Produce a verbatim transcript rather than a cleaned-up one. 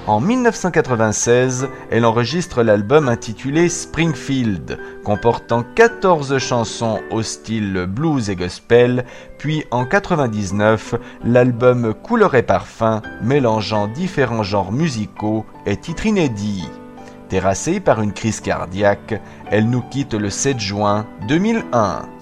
En dix-neuf cent quatre-vingt-seize, elle enregistre l'album intitulé Springfield, comportant quatorze chansons au style blues et gospel, puis en quatre-vingt-dix-neuf, l'album Couleur et Parfum, mélangeant différents genres musicaux et titres inédits. Terrassée par une crise cardiaque, elle nous quitte le sept juin deux mille un.